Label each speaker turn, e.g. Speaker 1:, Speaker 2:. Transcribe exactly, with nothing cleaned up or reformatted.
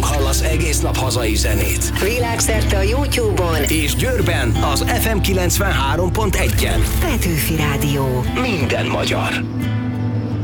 Speaker 1: hallasz egész nap hazai zenét.
Speaker 2: Világszerte a YouTube-on
Speaker 1: és Győrben az ef em kilencvenhárom pont egyen.
Speaker 2: Petőfi Rádió.
Speaker 1: Minden magyar.